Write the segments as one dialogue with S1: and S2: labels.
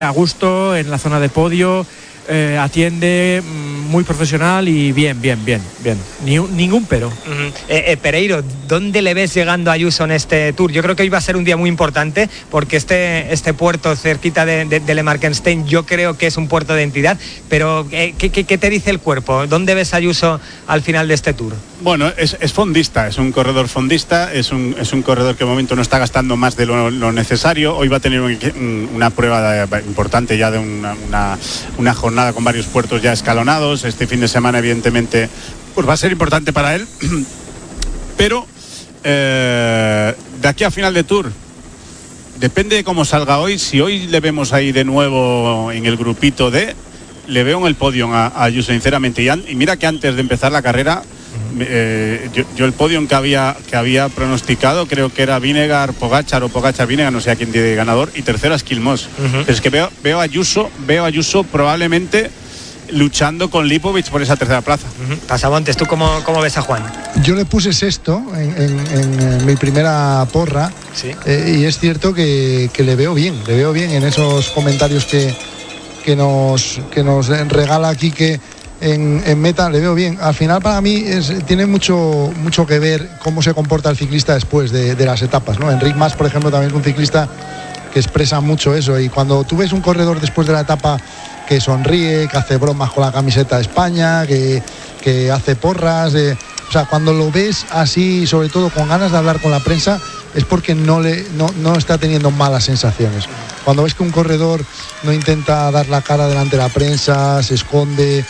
S1: a gusto en la zona de podio, atiende, muy profesional y bien. Ningún pero.
S2: Pereiro, ¿dónde le ves llegando a Ayuso en este Tour? Yo creo que hoy va a ser un día muy importante porque este puerto cerquita de Le Marquenstein yo creo que es un puerto de entidad, pero ¿qué te dice el cuerpo? ¿Dónde ves a Ayuso al final de este Tour?
S3: Bueno, es fondista, es un corredor fondista, es un corredor que de momento no está gastando más de lo necesario. Hoy va a tener una prueba importante ya de una jornada con varios puertos ya escalonados. Este fin de semana evidentemente pues va a ser importante para él, pero de aquí a final de Tour depende de cómo salga hoy. Si hoy le vemos ahí de nuevo en el grupito D, le veo en el podio a Ayuso sinceramente, y mira que antes de empezar la carrera yo el podio que había pronosticado creo que era Vinegar, Pogačar o Pogačar-Vinegar, no sé a quién tiene ganador, y tercero a Skilmos. Pero es que veo a Ayuso probablemente luchando con Lipovic por esa tercera plaza.
S2: Pasamontes, ¿tú cómo ves a Juan?
S4: Yo le puse sexto en mi primera porra,
S2: ¿sí?
S4: Y es cierto que le veo bien en esos comentarios que nos regala aquí, que en meta le veo bien. Al final para mí tiene mucho que ver cómo se comporta el ciclista después de las etapas, ¿no? Enric Mas, por ejemplo, también es un ciclista que expresa mucho eso, y cuando tú ves un corredor después de la etapa que sonríe, que hace bromas con la camiseta de España, que hace porras, o sea, cuando lo ves así, sobre todo con ganas de hablar con la prensa, es porque no está teniendo malas sensaciones. Cuando ves que un corredor no intenta dar la cara delante de la prensa, se esconde,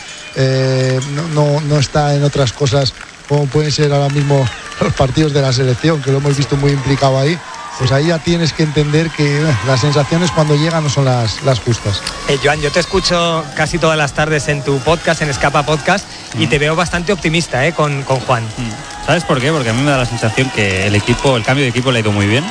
S4: no está en otras cosas como pueden ser ahora mismo los partidos de la selección, que lo hemos visto muy implicado ahí, pues ahí ya tienes que entender que las sensaciones cuando llegan no son las justas.
S2: Joan, yo te escucho casi todas las tardes en tu podcast, en Escapa Podcast, y te veo bastante optimista con Juan.
S5: ¿Sabes por qué? Porque a mí me da la sensación que el cambio de equipo le ha ido muy bien.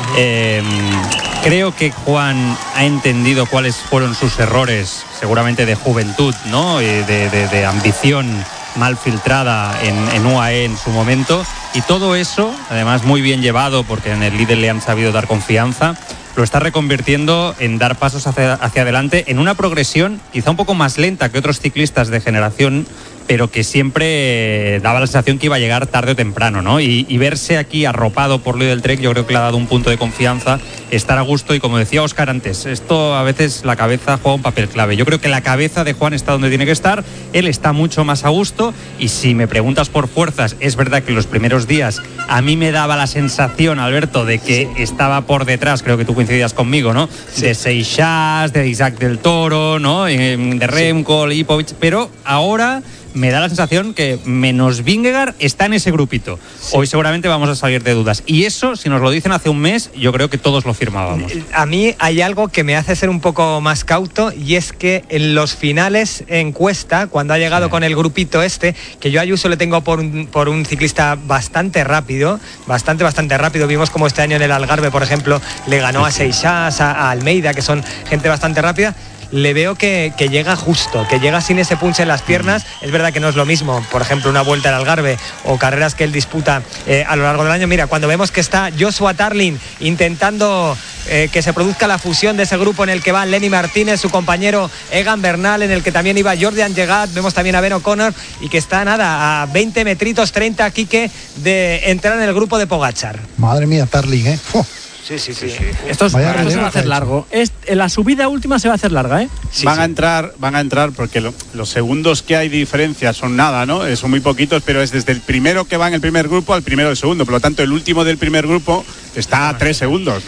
S5: Creo que Juan ha entendido cuáles fueron sus errores, seguramente de juventud, ¿no? De ambición mal filtrada en UAE en su momento, y todo eso, además muy bien llevado porque en el líder le han sabido dar confianza, lo está reconvirtiendo en dar pasos hacia adelante en una progresión quizá un poco más lenta que otros ciclistas de generación, pero que siempre daba la sensación que iba a llegar tarde o temprano, ¿no? Y verse aquí arropado por Luis del Trek, yo creo que le ha dado un punto de confianza, estar a gusto, y como decía Óscar antes, esto a veces la cabeza juega un papel clave. Yo creo que la cabeza de Juan está donde tiene que estar, él está mucho más a gusto, y si me preguntas por fuerzas, es verdad que los primeros días a mí me daba la sensación, Alberto, de que estaba por detrás, creo que tú coincidías conmigo, ¿no? Sí. De Seixas, de Isaac del Toro, ¿no? De Remco, Lipovic, pero ahora me da la sensación que menos Vingegaard está en ese grupito. Sí. Hoy seguramente vamos a salir de dudas. Y eso, si nos lo dicen hace un mes, yo creo que todos lo firmábamos.
S2: A mí hay algo que me hace ser un poco más cauto, y es que en los finales encuesta, cuando ha llegado con el grupito que yo a Ayuso le tengo por un ciclista bastante rápido, bastante rápido. Vimos como este año en el Algarve, por ejemplo, le ganó a Seixas, a Almeida, que son gente bastante rápida. Le veo que llega justo, que llega sin ese punch en las piernas. Es verdad que no es lo mismo, por ejemplo, una vuelta al Algarve o carreras que él disputa a lo largo del año. Mira, cuando vemos que está Joshua Tarling intentando que se produzca la fusión de ese grupo en el que van Lenny Martínez, su compañero Egan Bernal, en el que también iba Jordan Llegat, vemos también a Ben O'Connor, y que está a 20 metritos, 30, Quique, de entrar en el grupo de Pogačar.
S4: Madre mía, Tarling,
S2: Sí.
S1: Esto se va a hacer largo. La subida última se va a hacer larga, ¿eh?
S3: Van a entrar porque los segundos que hay de diferencia son nada, ¿no? Son muy poquitos, pero es desde el primero que va en el primer grupo al primero del segundo. Por lo tanto, el último del primer grupo está a 3 segundos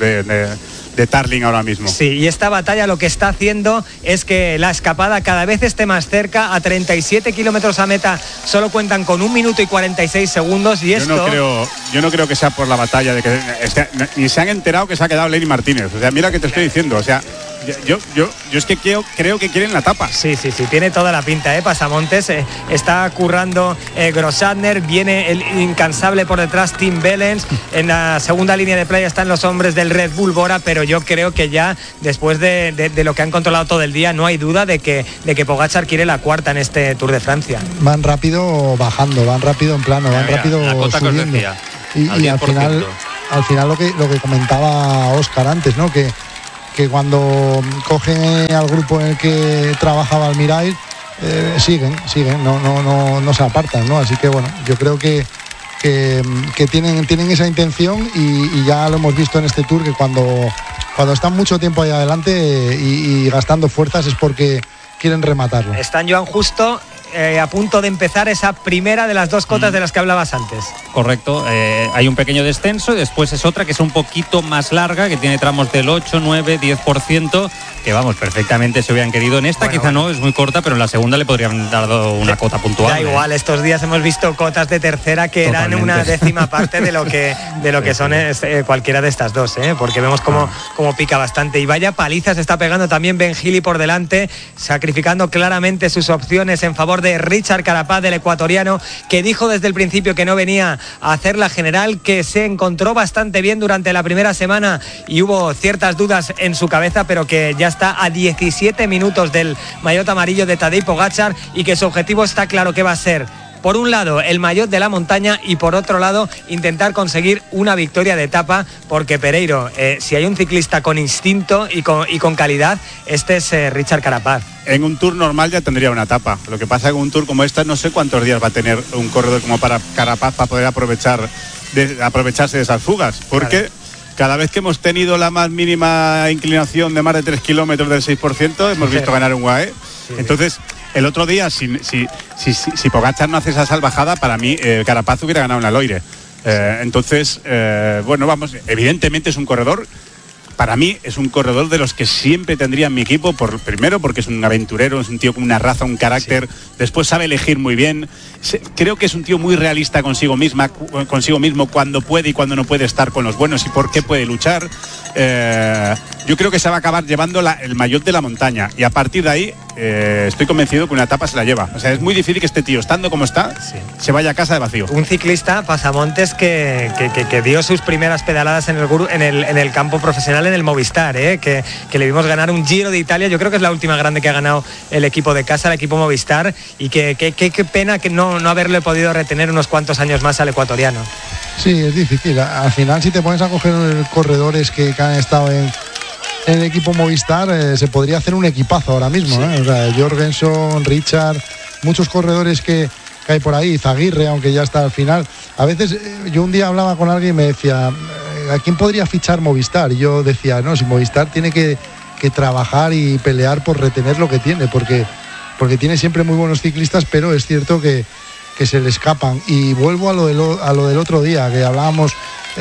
S3: de Tarling ahora mismo.
S2: Sí, y esta batalla lo que está haciendo es que la escapada cada vez esté más cerca. A 37 kilómetros a meta solo cuentan con 1 minuto y 46 segundos. Y esto...
S3: Yo no creo que sea por la batalla de que ni se han enterado que se ha quedado Lenny Martínez. O sea, mira que te estoy diciendo. O sea, yo es que creo que quieren la tapa.
S2: Sí, tiene toda la pinta, Pasamontes. Está currando Grossadner, viene el incansable por detrás Tim Wellens. En la segunda línea de playa están los hombres del Red Bull Bora, pero yo creo que ya después de lo que han controlado todo el día, no hay duda de que Pogačar quiere la cuarta en este Tour de Francia.
S4: Van rápido bajando, van rápido en plano, van rápido subiendo. Y al final lo que comentaba Óscar antes, ¿no? Que cuando cogen al grupo en el que trabajaba Almirall, siguen, no se apartan, ¿no? Así que bueno, yo creo que tienen esa intención y ya lo hemos visto en este Tour, que cuando están mucho tiempo ahí adelante y gastando fuerzas es porque quieren rematarlo.
S2: Están, Joan, justo a punto de empezar esa primera de las dos cotas de las que hablabas antes.
S5: Correcto, hay un pequeño descenso y después es otra que es un poquito más larga, que tiene tramos del 8, 9, 10%, que vamos, perfectamente se hubieran querido. En esta quizá no, es muy corta, pero en la segunda le podrían dar una cota puntual.
S2: Da igual, estos días hemos visto cotas de tercera que eran una décima parte de lo que son cualquiera de estas dos, porque vemos cómo pica bastante. Y vaya paliza se está pegando también Ben Healy por delante, sacrificando claramente sus opciones en favor de Richard Carapaz, del ecuatoriano, que dijo desde el principio que no venía a hacer la general, que se encontró bastante bien durante la primera semana y hubo ciertas dudas en su cabeza, pero que ya está a 17 minutos del maillot amarillo de Tadej Pogačar y que su objetivo está claro que va a ser, por un lado, el maillot de la montaña y por otro lado, intentar conseguir una victoria de etapa, porque Pereiro, si hay un ciclista con instinto y con calidad, este es Richard Carapaz.
S3: En un Tour normal ya tendría una etapa. Lo que pasa es que un Tour como esta no sé cuántos días va a tener un corredor como para Carapaz para poder aprovecharse de esas fugas, porque cada vez que hemos tenido la más mínima inclinación de más de 3 kilómetros del 6%, hemos visto ganar un UAE. Entonces, el otro día, si Pogačar no hace esa salvajada, para mí Carapaz hubiera ganado una Loire. Entonces, bueno, vamos, evidentemente es un corredor. Para mí es un corredor de los que siempre tendría en mi equipo, primero porque es un aventurero, es un tío con una raza, un carácter, después sabe elegir muy bien. Creo que es un tío muy realista consigo mismo, cuando puede y cuando no puede estar con los buenos y por qué puede luchar. Yo creo que se va a acabar llevando el maillot de la montaña y a partir de ahí estoy convencido que una etapa se la lleva. O sea, es muy difícil que este tío, estando como está, se vaya a casa de vacío.
S2: Un ciclista, Pasamontes, que dio sus primeras pedaladas en el campo profesional en el Movistar, que le vimos ganar un Giro de Italia. Yo creo que es la última grande que ha ganado el equipo de casa, el equipo Movistar, y qué pena que no haberle podido retener unos cuantos años más al ecuatoriano.
S4: Sí, es difícil. Al final, si te pones a coger corredores que han estado en el equipo Movistar, se podría hacer un equipazo ahora mismo. O sea, Jorgensen, Richard, muchos corredores que hay por ahí, Zaguirre, aunque ya está al final. A veces yo un día hablaba con alguien y me decía, ¿a quién podría fichar Movistar? Y yo decía, no, si Movistar tiene que trabajar y pelear por retener lo que tiene, porque tiene siempre muy buenos ciclistas, pero es cierto que se le escapan. Y vuelvo a lo del otro día, que hablábamos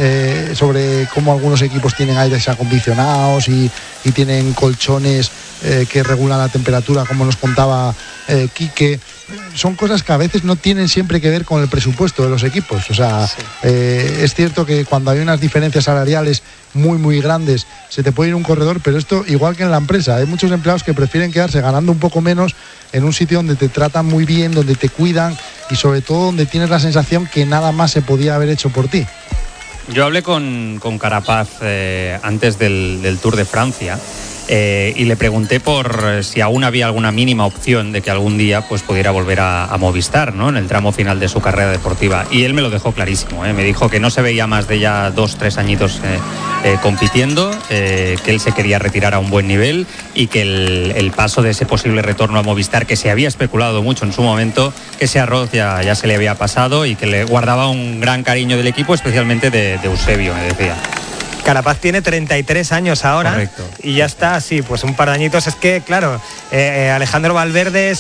S4: sobre cómo algunos equipos tienen aires acondicionados y tienen colchones que regulan la temperatura, como nos contaba Quique. Son cosas que a veces no tienen siempre que ver con el presupuesto de los equipos. O sea, es cierto que cuando hay unas diferencias salariales muy muy grandes se te puede ir un corredor, pero esto igual que en la empresa, hay muchos empleados que prefieren quedarse ganando un poco menos en un sitio donde te tratan muy bien, donde te cuidan y sobre todo donde tienes la sensación que nada más se podía haber hecho por ti.
S5: Yo hablé con Carapaz antes del Tour de Francia y le pregunté por si aún había alguna mínima opción de que algún día pues pudiera volver a Movistar, ¿no?, en el tramo final de su carrera deportiva, y él me lo dejó clarísimo. Me dijo que no se veía más de ya 2-3 añitos compitiendo, que él se quería retirar a un buen nivel y que el paso de ese posible retorno a Movistar, que se había especulado mucho en su momento, que ese arroz ya se le había pasado y que le guardaba un gran cariño del equipo, especialmente de Eusebio, me decía.
S2: Carapaz tiene 33 años ahora. Correcto. Y ya está, así, pues un par de añitos. Es que, claro, Alejandro Valverde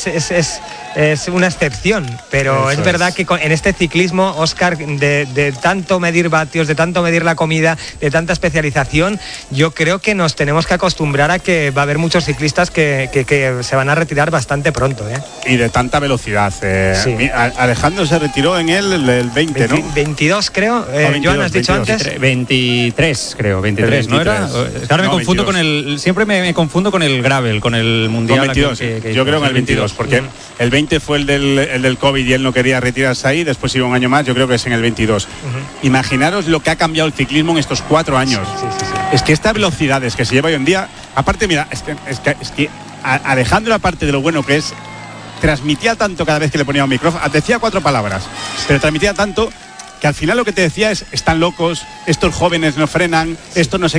S2: es una excepción, pero es verdad que en este ciclismo, Óscar, de tanto medir vatios, de tanto medir la comida, de tanta especialización, yo creo que nos tenemos que acostumbrar a que va a haber muchos ciclistas que se van a retirar bastante pronto.
S3: Y de tanta velocidad. Alejandro se retiró en el 20, ¿no?
S2: 22, creo. 22, Joan, ¿has dicho 22, antes?
S5: 23, creo, 23, ¿no era? Ahora me confundo 22. Siempre me confundo con el gravel, con el mundial.
S3: Con 22, yo creo que el 22, porque el 20 fue el del COVID y él no quería retirarse ahí, después iba un año más, yo creo que es en el 22. Imaginaros lo que ha cambiado el ciclismo en estos 4 años. Sí. Es que estas velocidades que se lleva hoy en día, aparte, mira, es que Alejandro, aparte de lo bueno que es, transmitía tanto cada vez que le ponía un micrófono, decía 4 palabras, pero transmitía tanto que al final lo que te decía es, están locos, estos jóvenes no frenan, esto no sé qué,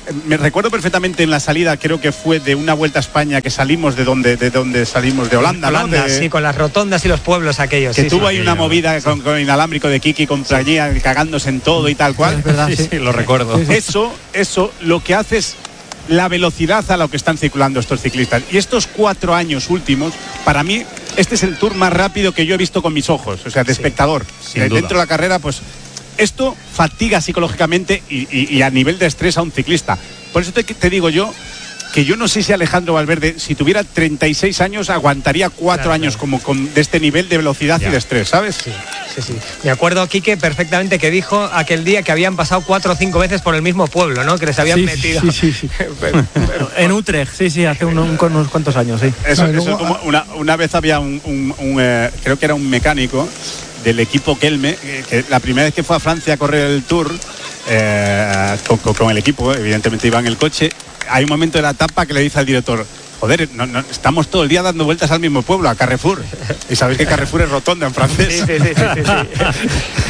S3: me recuerdo perfectamente en la salida, creo que fue de una Vuelta a España que salimos de donde salimos, de Holanda, ¿no?
S2: Sí, con las rotondas y los pueblos aquellos.
S3: Que
S2: sí,
S3: tuvo
S2: sí,
S3: ahí una movida con inalámbrico de Kiki compañía, cagándose en todo y tal cual.
S1: Es verdad,
S5: Sí, lo recuerdo.
S3: Eso lo que hace es la velocidad a lo que están circulando estos ciclistas. Y estos 4 años últimos, para mí, este es el Tour más rápido que yo he visto con mis ojos, o sea, de espectador.
S5: sin duda.
S3: Dentro de la carrera, pues esto fatiga psicológicamente y a nivel de estrés a un ciclista. Por eso te digo yo que yo no sé si Alejandro Valverde, si tuviera 36 años, aguantaría 4 años como de este nivel de velocidad y de estrés, ¿sabes?
S2: Sí. Me acuerdo, Quique, perfectamente que dijo aquel día que habían pasado 4 o 5 veces por el mismo pueblo, ¿no? Que les habían metido.
S1: Sí. En Utrecht, sí, hace unos cuantos años, sí.
S3: Eso como una vez había creo que era un mecánico del equipo Kelme, que la primera vez que fue a Francia a correr el Tour, con el equipo, evidentemente iba en el coche, hay un momento de la etapa que le dice al director: joder, no, estamos todo el día dando vueltas al mismo pueblo, a Carrefour. Y sabéis que Carrefour es rotonda en francés.
S2: Sí.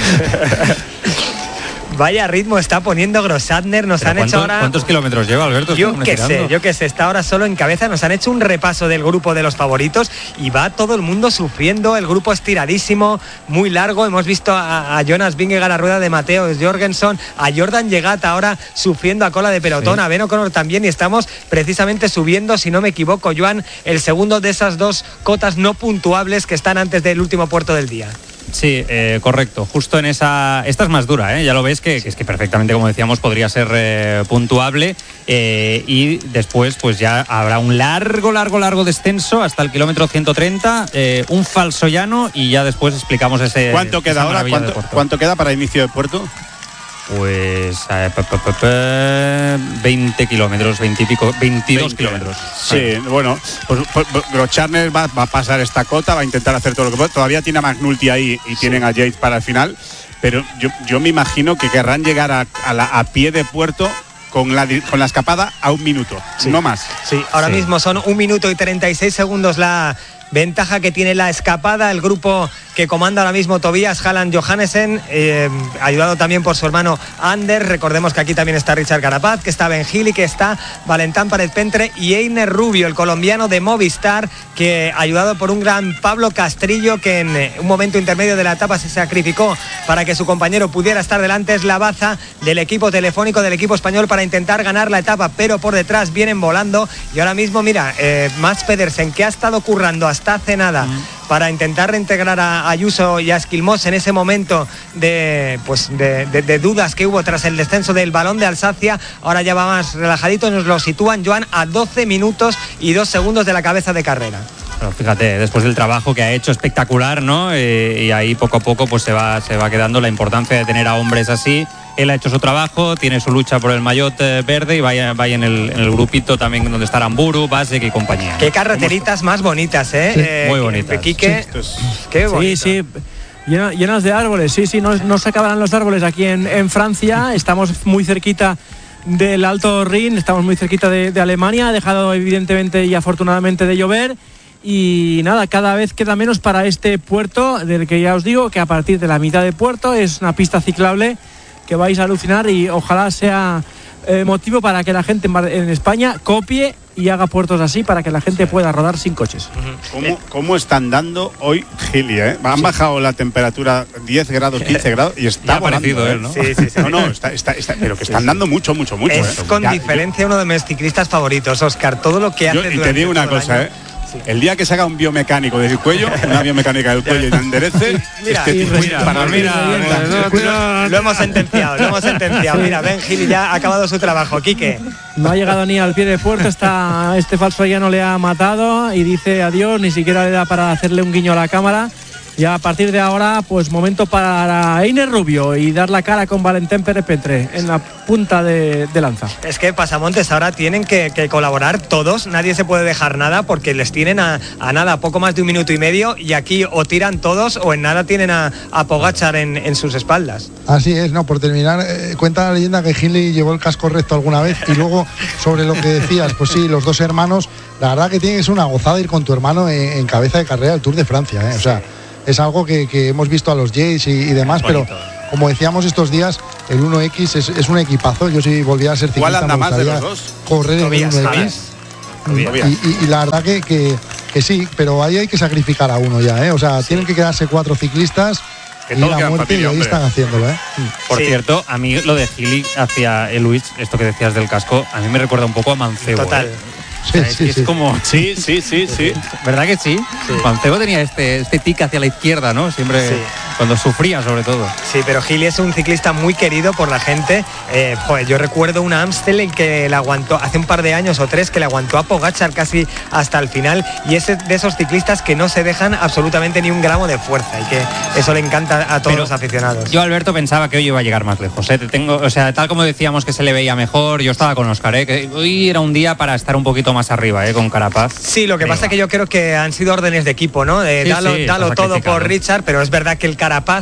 S2: Vaya ritmo está poniendo Grossatner, nos han hecho ahora...
S5: ¿Cuántos kilómetros lleva, Alberto?
S2: Yo qué sé, está ahora solo en cabeza, nos han hecho un repaso del grupo de los favoritos y va todo el mundo sufriendo, el grupo estiradísimo, muy largo, hemos visto a Jonas Vingegaard a la rueda de Mateo Jorgensen, a Jordan Llegat ahora sufriendo a cola de pelotón, a Ben O'Connor también, y estamos precisamente subiendo, si no me equivoco, Joan, el segundo de esas 2 cotas no puntuables que están antes del último puerto del día.
S5: Sí, correcto. Justo en esta es más dura, ya lo ves que es que perfectamente, como decíamos, podría ser puntuable, y después pues ya habrá un largo descenso hasta el kilómetro 130, un falso llano, y ya después explicamos ese...
S3: ¿Cuánto queda ahora? ¿Cuánto queda para inicio de puerto?
S5: Pues 20 kilómetros, 20 y pico, 22 kilómetros.
S3: Sí, bueno, pues Grossatner va a pasar esta cota, va a intentar hacer todo lo que puede. Todavía tiene a McNulty ahí y tienen a Yates para el final, pero yo me imagino que querrán llegar a pie de puerto con la escapada a 1 minuto, no más.
S2: Sí, ahora mismo son 1 minuto y 36 segundos la ventaja que tiene la escapada, el grupo que comanda ahora mismo Tobias Halland Johannesen, ayudado también por su hermano Anders. Recordemos que aquí también está Richard Carapaz, que está Ben Gili, que está Valentán Paret-Pentre y Einer Rubio, el colombiano de Movistar, que ayudado por un gran Pablo Castrillo, que en un momento intermedio de la etapa se sacrificó para que su compañero pudiera estar delante. Es la baza del equipo telefónico del equipo español para intentar ganar la etapa, pero por detrás vienen volando. Y ahora mismo, mira, Mats Pedersen, que ha estado currando hasta hace nada para intentar reintegrar a Ayuso y a Esquilmós en ese momento de dudas que hubo tras el descenso del Balón de Alsacia. Ahora ya va más relajadito, nos lo sitúan, Joan, a 12 minutos y 2 segundos de la cabeza de carrera.
S5: Pero fíjate, después del trabajo que ha hecho espectacular, ¿no? Y ahí poco a poco pues se va quedando la importancia de tener a hombres así. Él ha hecho su trabajo, tiene su lucha por el maillot verde, y vaya en el grupito también donde está Aramburu, Basek y compañía.
S2: Qué carreteritas más bonitas, ¿eh?
S5: Muy bonitas.
S2: Quique, qué bonito.
S1: Sí. Llenas de árboles, no se acabarán los árboles aquí en Francia. Estamos muy cerquita del Alto Rin, estamos muy cerquita de Alemania. Ha dejado evidentemente y afortunadamente de llover. Y nada, cada vez queda menos para este puerto, del que ya os digo que a partir de la mitad de puerto es una pista ciclable que vais a alucinar, y ojalá sea motivo para que la gente en España copie y haga puertos así para que la gente pueda rodar sin coches.
S3: ¿Cómo están dando hoy Gili? Han bajado la temperatura 10 grados, 15 grados y está
S5: parecido él, ¿no?
S3: Sí. No, está, pero que están dando mucho.
S2: Es con diferencia uno de mis ciclistas favoritos, Óscar, todo lo que hace.
S3: Y te digo una cosa, el día que se haga un biomecánico del cuello, una biomecánica del cuello y te enderece,
S2: lo hemos sentenciado. Mira, Ben Gili ya ha acabado su trabajo. Quique.
S1: No ha llegado ni al pie de puerto, este falso llano le ha matado y dice adiós, ni siquiera le da para hacerle un guiño a la cámara. Ya a partir de ahora, pues momento para Einer Rubio y dar la cara con Valentán Paret-Pentre en la punta de lanza.
S2: Es que Pasamontes ahora tienen que colaborar todos, nadie se puede dejar nada, porque les tienen a nada, poco más de 1 minuto y medio, y aquí o tiran todos o en nada tienen a Pogačar en sus espaldas.
S4: Así es, por terminar, cuenta la leyenda que Gili llevó el casco recto alguna vez, y luego sobre lo que decías, pues sí, los 2 hermanos, la verdad que tienes una gozada ir con tu hermano en cabeza de carrera del Tour de Francia, o sea, es algo que hemos visto a los Yates y demás, pero como decíamos estos días, el 1X es un equipazo. Yo si volviera a ser ciclista
S3: anda
S4: me
S3: más de
S4: gustaría
S3: los dos?
S4: correr en el 1X. Y la verdad que sí, pero ahí hay que sacrificar a uno ya, ¿eh? O sea, tienen que quedarse 4 ciclistas
S3: que
S4: y
S3: todo
S4: la
S3: queda en
S4: muerte,
S3: familia,
S4: y ahí
S3: hombre.
S4: están haciéndolo, ¿eh?
S5: Por cierto, a mí lo de Gili hacia Luis, esto que decías del casco, a mí me recuerda un poco a Mancebo.
S2: Total.
S5: O sea, es como...
S3: Sí.
S5: ¿Verdad que sí? Mancebo tenía este tic hacia la izquierda, ¿no? Siempre, cuando sufría sobre todo.
S2: Sí, pero Gili es un ciclista muy querido por la gente. Yo recuerdo una Amstel en que le aguantó, hace un par de años o 3, que le aguantó a Pogačar casi hasta el final, y es de esos ciclistas que no se dejan absolutamente ni un gramo de fuerza, y que eso le encanta a todos los aficionados.
S5: Yo, Alberto, pensaba que hoy iba a llegar más lejos, ¿eh? Tal como decíamos que se le veía mejor, yo estaba con Óscar, que hoy era un día para estar un poquito más arriba, con Carapaz.
S2: Sí, lo que pasa es que yo creo que han sido órdenes de equipo, ¿no? Dalo todo por Richard, pero es verdad que el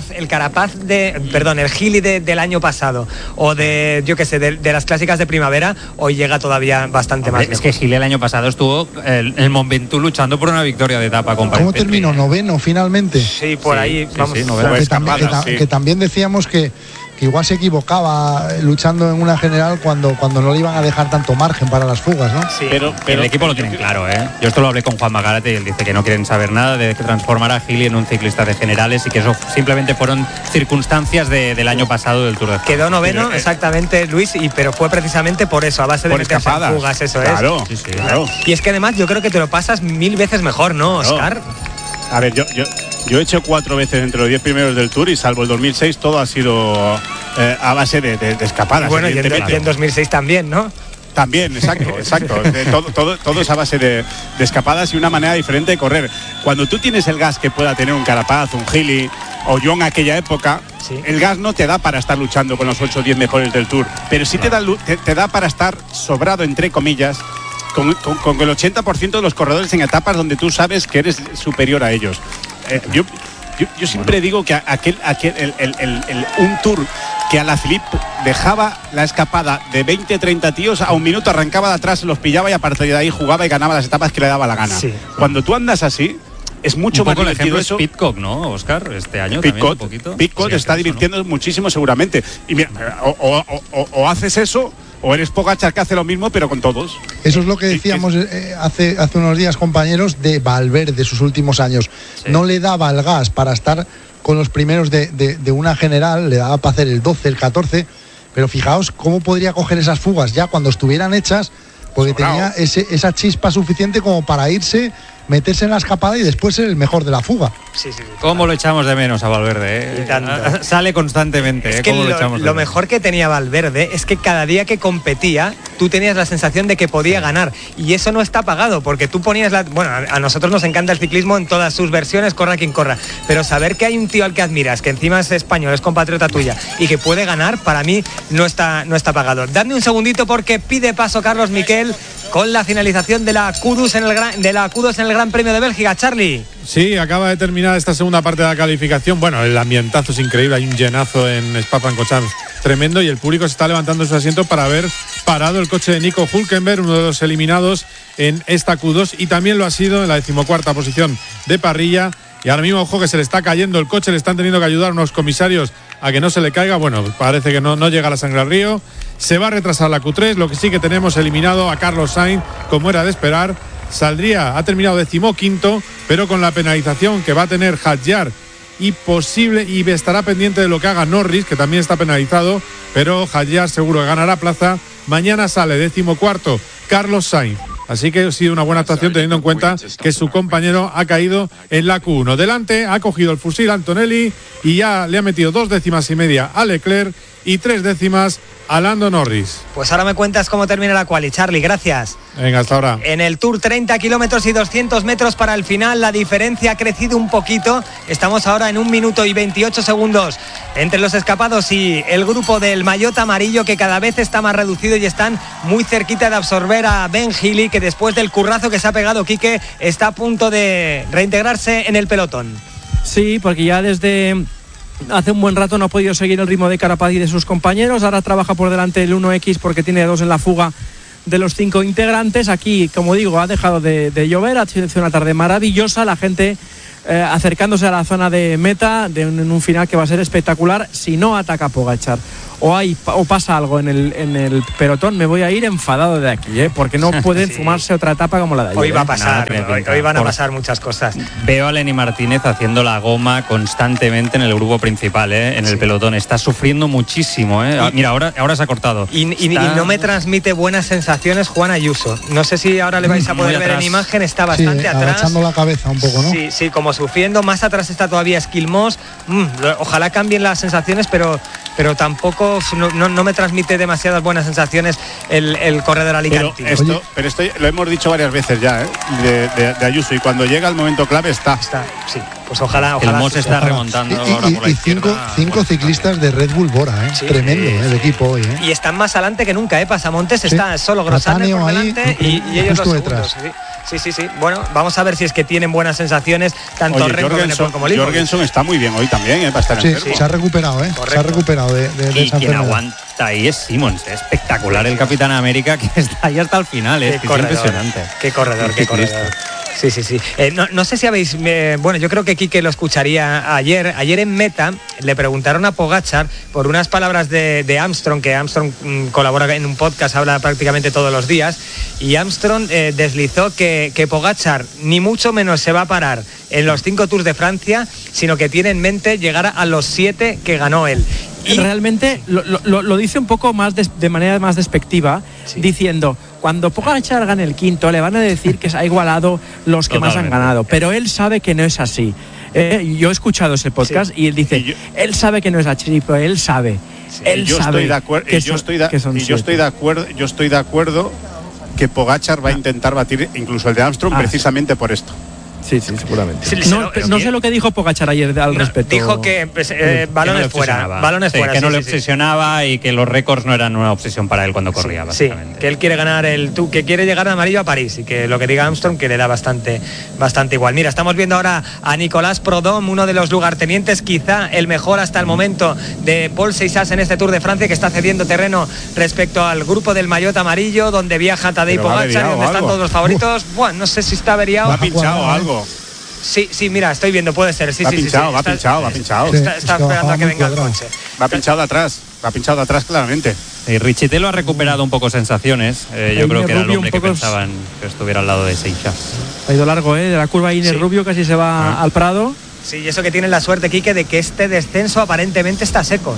S2: Gili del año pasado, o de, yo qué sé, de las clásicas de primavera, hoy llega todavía bastante más lejos.
S5: Es que Gili el año pasado estuvo el Mont Ventoux luchando por una victoria de etapa.
S4: ¿Cómo terminó? ¿Noveno finalmente?
S2: Sí, por ahí, vamos.
S4: Que también decíamos que igual se equivocaba luchando en una general cuando no le iban a dejar tanto margen para las fugas, ¿no?
S2: Sí.
S5: Pero el equipo lo tienen claro, ¿eh? Yo esto lo hablé con Juan Magarate y él dice que no quieren saber nada de que transformar a Gili en un ciclista de generales, y que eso simplemente fueron circunstancias del año pasado del Tour de Francia.
S2: Quedó noveno, exactamente, Luis, pero fue precisamente por eso, a base de meterse en fugas, eso
S3: claro,
S2: es.
S3: Claro.
S2: Y es que además yo creo que te lo pasas 1000 veces mejor, ¿no, Óscar?
S3: A ver, yo he hecho 4 veces entre los 10 primeros del Tour, y salvo el 2006 todo ha sido a base de escapadas.
S2: Bueno, y en 2006 también, ¿no?
S3: También, exacto. Todo es a base de escapadas y una manera diferente de correr. Cuando tú tienes el gas que pueda tener un Carapaz, un Gili o yo en aquella época, el gas no te da para estar luchando con los 8 o 10 mejores del Tour, pero sí te da para estar sobrado, entre comillas, con el 80% de los corredores en etapas donde tú sabes que eres superior a ellos. Yo siempre digo que un Tour que Alaphilippe dejaba la escapada de 20-30 tíos, a un minuto arrancaba de atrás, los pillaba y a partir de ahí jugaba y ganaba las etapas que le daba la gana. Sí. Cuando tú andas así, es mucho más divertido eso.
S5: Pidcock, ¿no, Óscar? Este año también un poquito.
S3: Pidcock está divirtiendo muchísimo seguramente. Y mira, o haces eso, o eres Pogačar, que hace lo mismo pero con todos.
S4: Eso es lo que decíamos hace unos días, compañeros, de Valverde, sus últimos años. Sí. No le daba el gas para estar con los primeros de una general, le daba para hacer el 12, el 14, pero fijaos cómo podría coger esas fugas ya cuando estuvieran hechas, porque tenía esa chispa suficiente como para irse, meterse en la escapada y después ser el mejor de la fuga.
S2: Sí.
S5: ¿Cómo lo echamos de menos a Valverde? Sale constantemente.
S2: Es que lo mejor que tenía Valverde es que cada día que competía tú tenías la sensación de que podía ganar, y eso no está pagado, porque tú ponías a nosotros nos encanta el ciclismo en todas sus versiones, corra quien corra, pero saber que hay un tío al que admiras, que encima es español, es compatriota tuya y que puede ganar, para mí no está pagado. Dadme un segundito porque pide paso Carlos Miquel con la finalización de la Q2 en el Gran Premio de Bélgica. Charlie.
S6: Sí, acaba de terminar esta segunda parte de la calificación. Bueno, el ambientazo es increíble, hay un llenazo en Spa-Francorchamps tremendo, y el público se está levantando su asiento para haber parado el coche de Nico Hülkenberg, uno de los eliminados en esta Q2, y también lo ha sido en la 14ª posición de parrilla. Y ahora mismo, ojo, que se le está cayendo el coche, le están teniendo que ayudar unos comisarios a que no se le caiga. Bueno, parece que no llega la sangre al río. Se va a retrasar la Q3, lo que sí que tenemos eliminado a Carlos Sainz, como era de esperar. Ha terminado 15º, pero con la penalización que va a tener Hadjar y estará pendiente de lo que haga Norris, que también está penalizado, pero Hadjar seguro que ganará plaza. Mañana sale 14º Carlos Sainz. Así que ha sido una buena actuación teniendo en cuenta que su compañero ha caído en la Q1. Delante ha cogido el fusil Antonelli y ya le ha metido 2,5 décimas a Leclerc y 3 décimas a Lando Norris.
S2: Pues ahora me cuentas cómo termina la quali, Charlie, gracias.
S6: Venga, hasta ahora.
S2: En el Tour 30 kilómetros y 200 metros para el final, la diferencia ha crecido un poquito. Estamos ahora en 1 minuto y 28 segundos entre los escapados y el grupo del maillot amarillo, que cada vez está más reducido y están muy cerquita de absorber a Ben Healy, que después del currazo que se ha pegado Quique está a punto de reintegrarse en el pelotón.
S1: Sí, porque ya desde hace un buen rato no ha podido seguir el ritmo de Carapaz y de sus compañeros. Ahora trabaja por delante el 1X porque tiene 2 en la fuga de los 5 integrantes. Aquí, como digo, ha dejado de llover, ha sido una tarde maravillosa. La gente acercándose a la zona de meta en un final que va a ser espectacular si no ataca Pogačar. O pasa algo en el pelotón, me voy a ir enfadado de aquí, porque no pueden fumarse otra etapa como la de ayer.
S2: Hoy va a pasar, hoy van a pasar muchas cosas.
S5: Veo a Lenny Martínez haciendo la goma constantemente en el grupo principal, en el pelotón. Está sufriendo muchísimo. Mira, ahora se ha cortado.
S2: Y no me transmite buenas sensaciones Juan Ayuso. No sé si ahora le vais a poder ver en imagen, está bastante atrás.
S4: Agachando la cabeza un poco, ¿no?
S2: Sí, como sufriendo. Más atrás está todavía Esquilmós. Ojalá cambien las sensaciones, pero tampoco no me transmite demasiadas buenas sensaciones el corredor alicantino.
S3: Pero esto lo hemos dicho varias veces ya, de Ayuso, y cuando llega el momento clave está.
S2: Sí, pues ojalá.
S5: El Moss está remontando ahora por la izquierda.
S4: Cinco ciclistas de Red Bull Bora, tremendo el equipo hoy.
S2: Y están más adelante que nunca, Pasamontes está solo Grossaner por delante y ellos los segundos. Sí. Bueno, vamos a ver si es que tienen buenas sensaciones tanto Renko como Lipo.
S3: Jorgensen está muy bien hoy también, para estar enfermo.
S4: Se ha recuperado, Se ha recuperado de esa enfermedad.
S5: Quien aguanta ahí es Simmons, espectacular el Capitán América que está ahí hasta el final, es impresionante.
S2: Qué corredor. Sí. No sé si habéis... bueno, yo creo que Quique lo escucharía ayer. Ayer en Meta le preguntaron a Pogačar por unas palabras de Armstrong, que Armstrong colabora en un podcast, habla prácticamente todos los días, y Armstrong deslizó que Pogačar ni mucho menos se va a parar en los 5 Tours de Francia, sino que tiene en mente llegar a los 7 que ganó él.
S1: Y realmente lo dice un poco más de manera más despectiva, diciendo, cuando Pogačar gane el quinto le van a decir que se ha igualado los que más han ganado, pero él sabe que no es así. Yo he escuchado ese podcast y él dice, él sabe que no es así, pero él sabe.
S3: Yo estoy de acuerdo que Pogačar va a intentar batir incluso el de Armstrong precisamente por esto.
S1: Sí, seguramente. No sé lo que dijo Pogačar ayer al respecto.
S2: Dijo que balones fuera.
S5: Que no le obsesionaba y que los récords no eran una obsesión para él cuando corría, básicamente.
S2: Que él quiere ganar que quiere llegar de amarillo a París y que lo que diga Armstrong que le da bastante igual. Mira, estamos viendo ahora a Nicolas Prudhomme, uno de los lugartenientes, quizá el mejor hasta el momento de Paul Seixas en este Tour de Francia, que está cediendo terreno respecto al grupo del maillot amarillo, donde viaja Tadej Pogačar y donde están todos los favoritos. Bueno, no sé si está averiado.
S3: ¿Ha pinchado algo?
S2: Sí, mira, estoy viendo, puede ser.
S3: Va pinchado.
S2: Está esperando a que venga el coche.
S3: Va pinchado de atrás claramente.
S5: Richitelo ha recuperado un poco sensaciones. Yo creo que era el hombre que pensaban que estuviera al lado de Seixas.
S1: Ha ido largo, de la curva Iner Rubio casi se va al Prado.
S2: Sí, y eso que tiene la suerte, Quique, de que este descenso aparentemente está seco.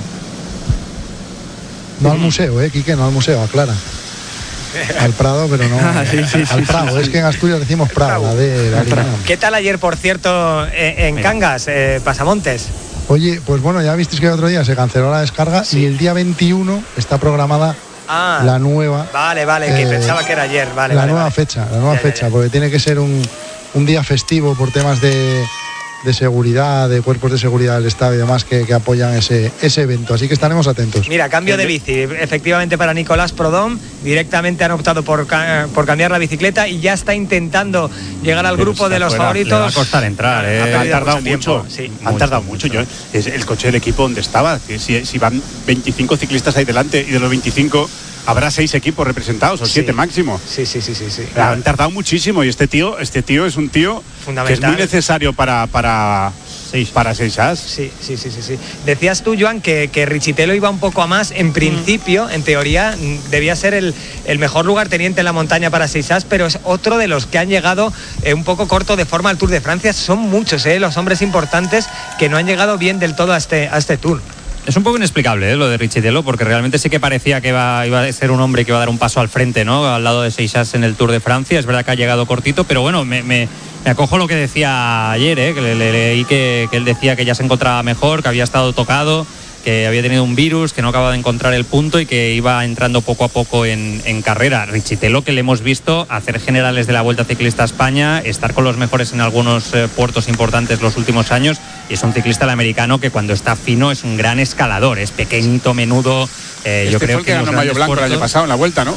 S4: No al museo, Quique, no al museo, aclara. Al Prado, pero no al Prado. Es que en Asturias decimos Prado,
S2: ¿Qué tal ayer, por cierto, en Cangas, Pasamontes?
S4: Oye, pues bueno, ya visteis que el otro día se canceló la descarga y el día 21 está programada la nueva.
S2: Vale, que pensaba que era ayer.
S4: La nueva fecha, porque tiene que ser un día festivo por temas de seguridad, de cuerpos de seguridad del Estado y demás que apoyan ese evento, así que estaremos atentos.
S2: Mira, cambio de bici, efectivamente para Nicolas Prudhomme, directamente han optado por cambiar la bicicleta y ya está intentando llegar al grupo de los favoritos.
S5: Le va a costar entrar,
S3: han tardado mucho. Han tardado mucho. Es el coche del equipo donde estaba, si van 25 ciclistas ahí delante y de los 25 habrá 6 equipos representados o 7 máximo.
S2: Sí.
S3: Han tardado muchísimo y este tío es un tío que es muy necesario para Seixas.
S2: Sí. Decías tú, Joan, que Richitelo iba un poco a más. En principio, en teoría, debía ser el mejor lugarteniente en la montaña para Seixas, pero es otro de los que han llegado un poco corto de forma al Tour de Francia. Son muchos, los hombres importantes que no han llegado bien del todo a este Tour.
S5: Es un poco inexplicable lo de Richitelo, porque realmente sí que parecía que iba a ser un hombre que iba a dar un paso al frente, ¿no? Al lado de Seixas en el Tour de Francia. Es verdad que ha llegado cortito, pero bueno, me acojo lo que decía ayer, que le leí que él decía que ya se encontraba mejor, que había estado tocado, que había tenido un virus, que no acaba de encontrar el punto y que iba entrando poco a poco en carrera. Richitelo, que le hemos visto hacer generales de la Vuelta Ciclista a España, estar con los mejores en algunos puertos importantes los últimos años, y es un ciclista americano que cuando está fino es un gran escalador, es pequeñito, menudo. Yo creo
S3: fue el que ganó Mayo Blanco el año pasado en la Vuelta, ¿no?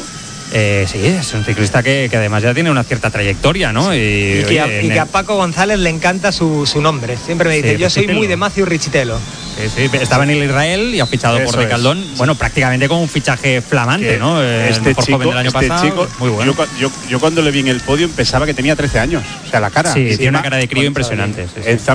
S5: Sí, es un ciclista que además ya tiene una cierta trayectoria, ¿no?
S2: Sí. Y que a Paco González le encanta su nombre. Siempre me dice, yo soy muy de Matthew Richitello.
S5: Sí, estaba en el Israel y ha fichado por Recaldón. Bueno, prácticamente como un fichaje flamante, ¿no? El mejor joven del año pasado.
S3: Chico,
S5: muy bueno.
S3: Yo cuando le vi en el podio pensaba que tenía 13 años. O sea, la cara.
S5: Sí, tiene una cara de crío impresionante.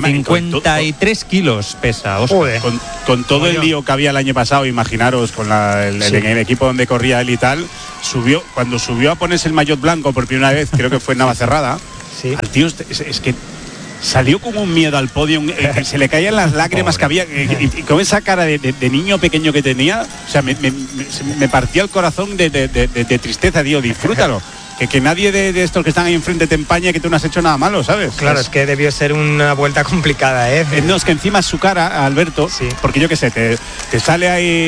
S5: 53 kilos pesa, Óscar.
S3: Con todo el lío que había el año pasado, imaginaros, con el equipo donde corría él y tal, cuando subió a ponerse el maillot blanco por primera vez, creo que fue en Navacerrada, al tío es que salió con un miedo al podio, se le caían las lágrimas que había, y con esa cara de niño pequeño que tenía, o sea, me partía el corazón de tristeza, digo, disfrútalo. Que nadie de estos que están ahí enfrente te empañe que tú no has hecho nada malo, ¿sabes?
S2: Claro, es que debió ser una vuelta complicada, ¿eh?
S3: No, es que encima su cara, Alberto, porque yo qué sé, te sale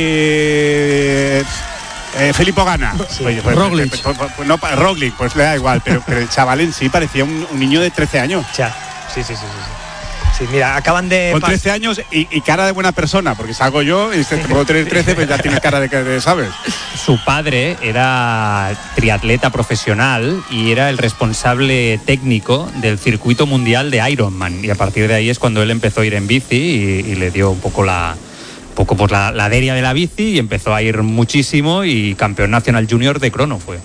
S3: ahí Filippo Ganna.
S1: Sí.
S3: Roglic. Roglic, pues le da igual, pero el chaval en sí parecía un niño de 13 años.
S2: Ya, sí. Sí, mira, acaban de...
S3: Con 13 años y cara de buena persona, porque salgo yo y puedo tener 13, pues ya tiene cara de ¿sabes?
S5: Su padre era triatleta profesional y era el responsable técnico del circuito mundial de Ironman. Y a partir de ahí es cuando él empezó a ir en bici y le dio un poco la deria de la bici y empezó a ir muchísimo y campeón nacional junior de crono fue.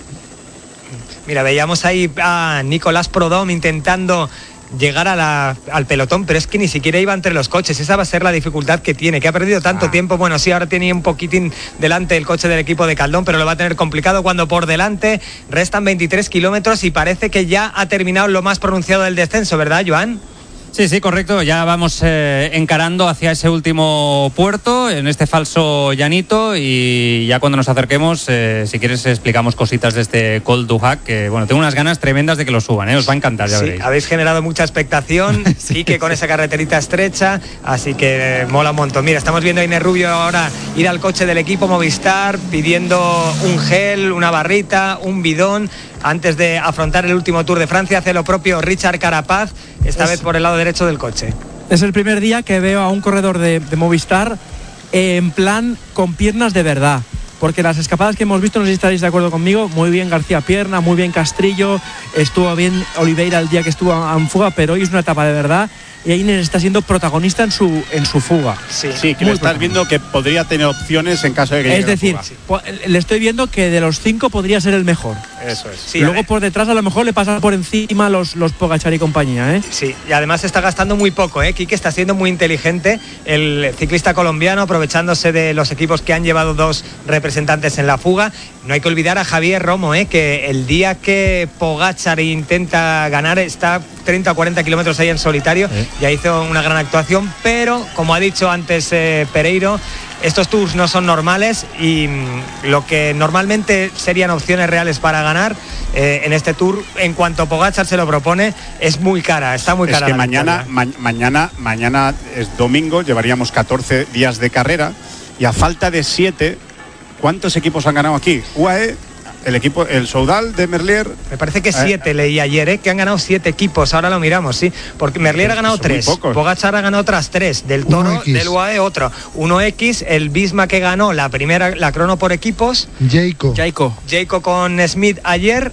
S2: Mira, veíamos ahí a Nicolás Prodom intentando llegar al pelotón, pero es que ni siquiera iba entre los coches. Esa va a ser la dificultad que tiene, que ha perdido tanto tiempo. Bueno, sí, ahora tenía un poquitín delante el coche del equipo de Caldón, pero lo va a tener complicado cuando por delante restan 23 kilómetros y parece que ya ha terminado lo más pronunciado del descenso, ¿verdad, Joan?
S5: Sí, correcto. Ya vamos encarando hacia ese último puerto, en este falso llanito, y ya cuando nos acerquemos, si quieres, explicamos cositas de este Col du Hac, que bueno, tengo unas ganas tremendas de que lo suban, os va a encantar, ya veréis.
S2: Habéis generado mucha expectación, sí, que con esa carreterita estrecha, así que mola un montón. Mira, estamos viendo a Inés Rubio ahora ir al coche del equipo Movistar pidiendo un gel, una barrita, un bidón. Antes de afrontar el último Tour de Francia, hace lo propio Richard Carapaz, esta vez por el lado derecho del coche.
S1: Es el primer día que veo a un corredor de Movistar en plan con piernas de verdad. Porque las escapadas que hemos visto, no sé si estaréis de acuerdo conmigo, muy bien García Pierna, muy bien Castrillo, estuvo bien Oliveira el día que estuvo en fuga, pero hoy es una etapa de verdad. Y Inés está siendo protagonista en su fuga.
S3: Sí, que le estás viendo que podría tener opciones en caso de que llegue.
S1: Es decir, le estoy viendo que de los 5 podría ser el mejor.
S3: Eso es.
S1: Sí, luego por detrás a lo mejor le pasa por encima los Pogačar y compañía, ¿eh?
S2: Sí, y además está gastando muy poco, ¿eh? Quique está siendo muy inteligente, el ciclista colombiano, aprovechándose de los equipos que han llevado 2 representantes en la fuga. No hay que olvidar a Javier Romo, que el día que Pogačar intenta ganar está 30 o 40 kilómetros ahí en solitario. Ya hizo una gran actuación, pero como ha dicho antes Pereiro, estos tours no son normales y lo que normalmente serían opciones reales para ganar en este tour, en cuanto Pogačar se lo propone, es muy cara, está muy cara.
S3: Es que mañana es domingo, llevaríamos 14 días de carrera y a falta de 7, ¿cuántos equipos han ganado aquí? UAE, el Soudal de Merlier.
S2: Me parece que 7 leí ayer, que han ganado 7 equipos, ahora lo miramos, sí, porque Merlier ha ganado 3, Pogačar ha ganado otras 3, del Toro, del UAE otro, 1X, el Visma que ganó la crono por equipos, Jayco con Smith ayer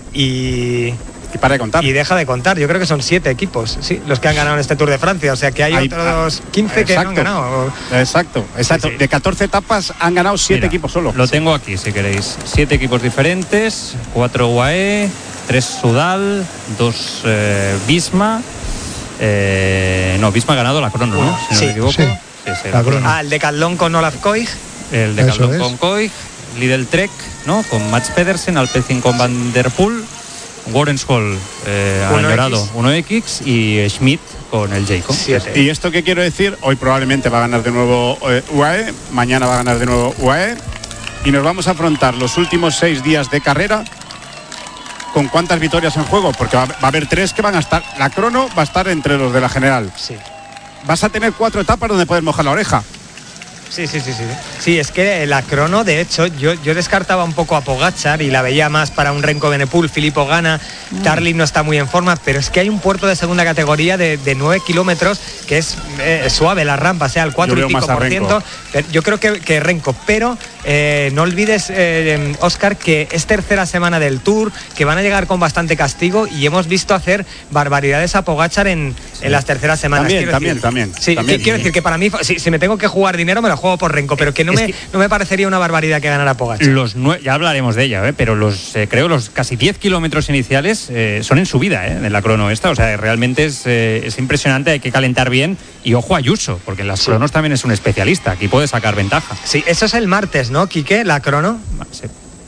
S2: y
S3: para de contar.
S2: Y deja de contar, yo creo que son 7 equipos, sí, los que han ganado en este Tour de Francia, o sea que hay otros 15 que no han ganado.
S3: Exacto. Sí. De 14 etapas han ganado 7 equipos solo.
S5: Lo tengo aquí, si queréis. 7 equipos diferentes, 4 UAE, 3 Soudal, 2 Visma. Visma ha ganado la crono, ¿no? Si no me equivoco. Sí,
S4: la crono.
S2: El de Caldón con Olaf Koig.
S5: El de Caldón con Koig, Lidl Trek, ¿no? Con Mats Pedersen, Alpecin con Van der Poel, Warrenshall añorado 1X y Schmidt con el Jayco.
S3: ¿Y esto qué quiero decir? Hoy probablemente va a ganar de nuevo UAE, mañana va a ganar de nuevo UAE y nos vamos a afrontar los últimos 6 días de carrera con cuántas victorias en juego, porque va a haber 3 que van a estar, la crono va a estar entre los de la general.
S2: Sí.
S3: Vas a tener 4 etapas donde puedes mojar la oreja.
S2: Sí, es que la crono, de hecho, yo descartaba un poco a Pogačar y la veía más para un Renko Benepul. Filippo Ganna, Carlin no está muy en forma, pero es que hay un puerto de segunda categoría de 9 kilómetros que es suave la rampa, o sea, al 4 y pico por ciento. Yo creo que Renko, pero no olvides, Óscar, que es tercera semana del Tour, que van a llegar con bastante castigo y hemos visto hacer barbaridades a Pogačar en las terceras semanas.
S3: También.
S2: Sí, quiero decir que para mí, si me tengo que jugar dinero, me lo juego por Renko, pero que no me parecería una barbaridad que ganara Pogačar.
S5: Ya hablaremos de ella, pero creo los casi 10 kilómetros iniciales son en subida, en la crono esta, o sea, realmente es impresionante, hay que calentar bien y ojo a Ayuso, porque en las cronos también es un especialista, aquí puede sacar ventaja.
S2: Sí, eso es el martes, ¿no, Quique? La crono.
S5: Sí.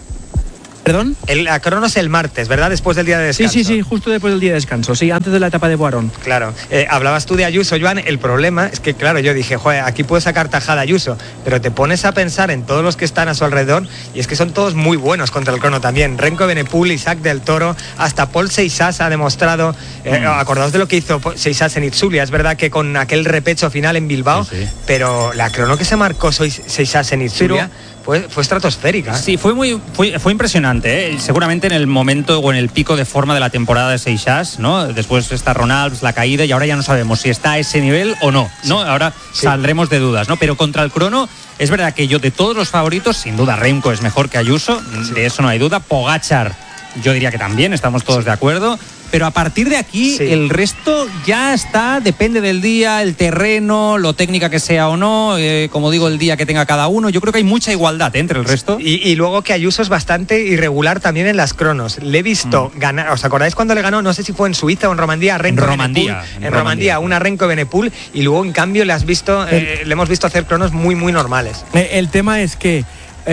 S1: ¿Perdón?
S2: La crono es el martes, ¿verdad? Después del día de descanso.
S1: Sí, justo después del día de descanso, sí, antes de la etapa de Boirón.
S2: Claro, hablabas tú de Ayuso, Joan, el problema es que, claro, yo dije, joder, aquí puede sacar tajada Ayuso, pero te pones a pensar en todos los que están a su alrededor y es que son todos muy buenos contra el crono también. Renko Benepul, Isaac del Toro, hasta Paul Seixas ha demostrado, acordaos de lo que hizo Seixas en Itzulia, es verdad que con aquel repecho final en Bilbao, pero la crono que se marcó Seixas en Itzulia... Fue estratosférica.
S5: Sí, fue impresionante, seguramente en el momento o en el pico de forma de la temporada de Seixas, ¿no? Después está Ronalds, la caída, y ahora ya no sabemos si está a ese nivel o no, ¿no? Ahora saldremos de dudas, ¿no? Pero contra el crono, es verdad que yo de todos los favoritos, sin duda Remco es mejor que Ayuso, de eso no hay duda. Pogačar, yo diría que también, estamos todos de acuerdo. Pero a partir de aquí, el resto ya depende del día, el terreno, lo técnica que sea o no, como digo, el día que tenga cada uno. Yo creo que hay mucha igualdad entre el resto.
S2: Y luego que Ayuso es bastante irregular también en las cronos. Le he visto ganar, ¿os acordáis cuando le ganó? No sé si fue en Suiza o en Romandía. En Romandía, una Renko Benepul, y luego en cambio le hemos visto hacer cronos muy, muy normales.
S1: El tema es que,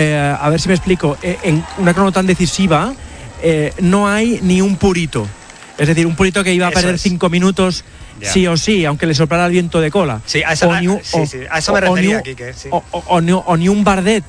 S1: a ver si me explico, en una crono tan decisiva no hay ni un purito. Es decir, un purito que iba a perder 5 minutos sí o sí, aunque le soplara el viento de cola.
S2: Sí, a eso me refería, Quique.
S1: O ni un Bardet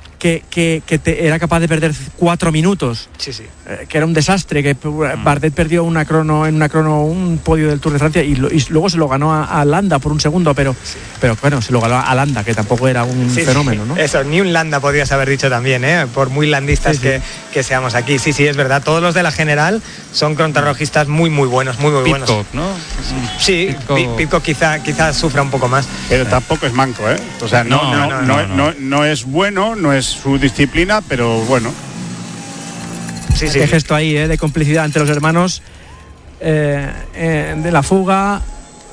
S1: que era capaz de perder 4 minutos. Que era un desastre, que Bardet perdió en una crono un podio del Tour de Francia y luego se lo ganó a Landa por un segundo, pero bueno, se lo ganó a Landa, que tampoco era un fenómeno, ¿no?
S2: Eso, ni un Landa podrías haber dicho también, por muy landistas que seamos aquí. Sí, es verdad, todos los de la general son contrarrojistas muy, muy buenos, muy, muy buenos.
S5: Pidcock, ¿no?
S2: Sí, Pidcock quizá sufra un poco más.
S3: Pero tampoco es manco, ¿eh? O sea, no es bueno, no es su disciplina, pero bueno.
S1: Qué gesto ahí, de complicidad entre los hermanos, de la fuga.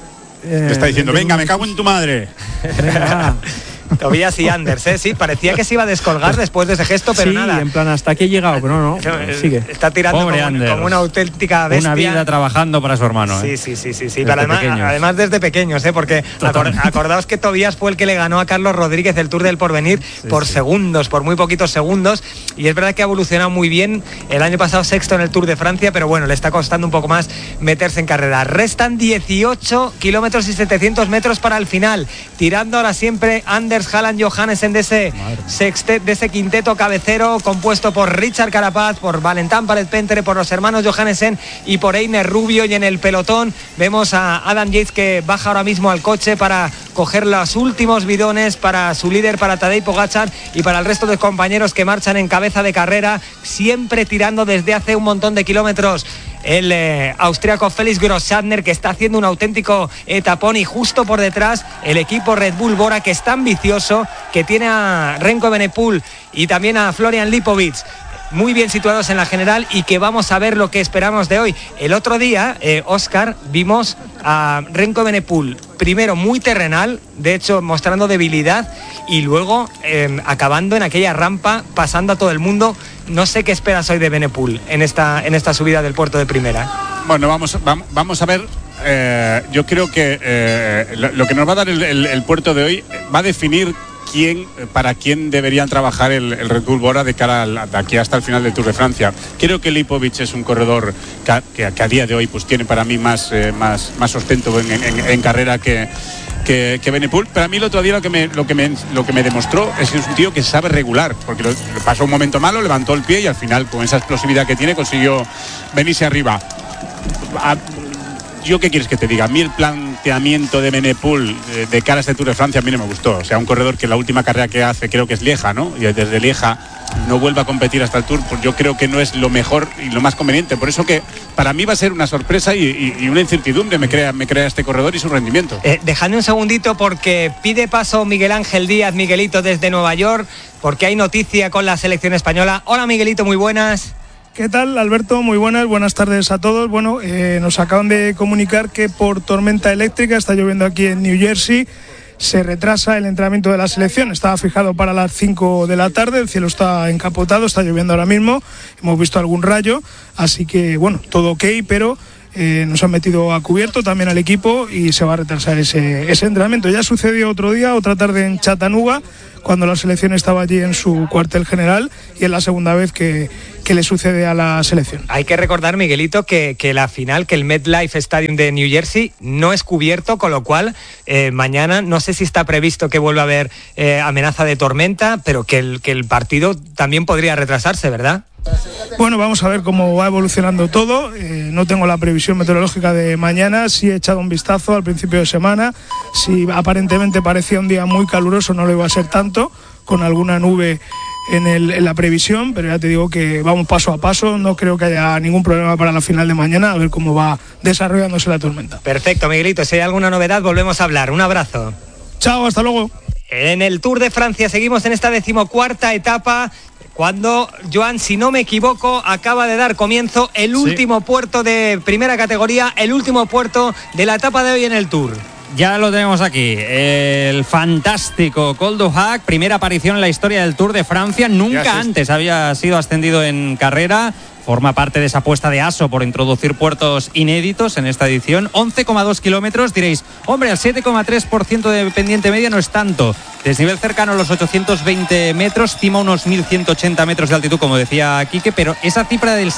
S3: Te está diciendo, venga, me cago en tu madre.
S1: Venga.
S2: Tobías y Anders, sí, parecía que se iba a descolgar después de ese gesto, pero nada.
S1: En plan, hasta aquí he llegado, pero no, sigue.
S2: Está tirando como una auténtica bestia.
S5: Una vida trabajando para su hermano.
S2: Sí. Pero además desde pequeños, porque acordaos que Tobías fue el que le ganó a Carlos Rodríguez el Tour del Porvenir por segundos, por muy poquitos segundos, y es verdad que ha evolucionado muy bien. El año pasado sexto en el Tour de Francia, pero bueno, le está costando un poco más meterse en carrera. Restan 18 kilómetros y 700 metros para el final, tirando ahora siempre Anders Haaland Johannesen de ese quinteto cabecero compuesto por Richard Carapaz, por Valentin Paret-Pentre, por los hermanos Johannesen y por Einer Rubio. Y en el pelotón vemos a Adam Yates, que baja ahora mismo al coche para coger los últimos bidones para su líder, para Tadej Pogačar, y para el resto de compañeros que marchan en cabeza de carrera, siempre tirando desde hace un montón de kilómetros. El austríaco Felix Grossschartner, que está haciendo un auténtico etapón, y justo por detrás el equipo Red Bull Bora, que es tan vicioso, que tiene a Renko Benepul y también a Florian Lipovic muy bien situados en la general, y que vamos a ver lo que esperamos de hoy. El otro día, Óscar, vimos a Renko Benepul primero muy terrenal, de hecho mostrando debilidad, y luego acabando en aquella rampa, pasando a todo el mundo. No sé qué esperas hoy de Benepul en esta subida del puerto de primera.
S3: Bueno, vamos a ver. Yo creo que lo que nos va a dar el puerto de hoy va a definir para quién deberían trabajar el Red Bull Bora de cara de aquí hasta el final del Tour de Francia. Creo que Lipovic es un corredor que a día de hoy pues tiene para mí más sustento en carrera que Benepul. Pero a mí el otro día lo que me demostró es que es un tío que sabe regular, porque le pasó un momento malo, levantó el pie y al final, con esa explosividad que tiene, consiguió venirse arriba. yo qué quieres que te diga, a mí el planteamiento de Benepul de cara a este Tour de Francia a mí no me gustó. O sea, un corredor que la última carrera que hace creo que es Lieja, ¿no? Y desde Lieja no vuelva a competir hasta el Tour, pues yo creo que no es lo mejor y lo más conveniente. Por eso que para mí va a ser una sorpresa y una incertidumbre me crea este corredor y su rendimiento.
S2: Dejadme un segundito porque pide paso Miguel Ángel Díaz, Miguelito desde Nueva York, porque hay noticia con la selección española. Hola Miguelito, muy buenas.
S7: ¿Qué tal, Alberto? Muy buenas tardes a todos. Bueno, nos acaban de comunicar que por tormenta eléctrica, está lloviendo aquí en New Jersey, se retrasa el entrenamiento de la selección. Estaba fijado para las 5 de la tarde, el cielo está encapotado, está lloviendo ahora mismo, hemos visto algún rayo, así que bueno, todo ok, pero nos han metido a cubierto también al equipo y se va a retrasar ese entrenamiento. Ya sucedió otro día, otra tarde en Chattanooga, cuando la selección estaba allí en su cuartel general, y es la segunda vez que le sucede a la selección.
S2: Hay que recordar, Miguelito, que la final, que el MetLife Stadium de New Jersey no es cubierto, con lo cual mañana no sé si está previsto que vuelva a haber amenaza de tormenta, pero que el partido también podría retrasarse, ¿verdad?
S7: Bueno, vamos a ver cómo va evolucionando todo. No tengo la previsión meteorológica de mañana, sí he echado un vistazo al principio de semana. Si aparentemente parecía un día muy caluroso, no lo iba a ser tanto, con alguna nube en la previsión, pero ya te digo que vamos paso a paso. No creo que haya ningún problema para la final de mañana, a ver cómo va desarrollándose la tormenta.
S2: Perfecto, Miguelito, si hay alguna novedad volvemos a hablar. Un abrazo.
S7: Chao, hasta luego.
S2: En el Tour de Francia seguimos en esta 14ª etapa, cuando, Joan, si no me equivoco, acaba de dar comienzo el último puerto de primera categoría, el último puerto de la etapa de hoy en el Tour.
S5: Ya lo tenemos aquí, el fantástico Col du Hac, primera aparición en la historia del Tour de Francia, nunca antes había sido ascendido en carrera. Forma parte de esa apuesta de ASO por introducir puertos inéditos en esta edición. 11,2 kilómetros, diréis, hombre, al 7,3% de pendiente media no es tanto. Desnivel cercano a los 820 metros, cima unos 1.180 metros de altitud, como decía Quique, pero esa cifra del